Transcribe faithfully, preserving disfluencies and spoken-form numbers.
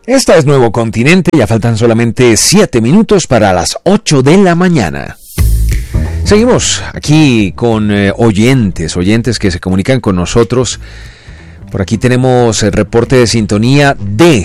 Esta es Nuevo Continente, ya faltan solamente siete minutos para las ocho de la mañana. Seguimos aquí con eh, oyentes, oyentes que se comunican con nosotros. Por aquí tenemos el reporte de sintonía de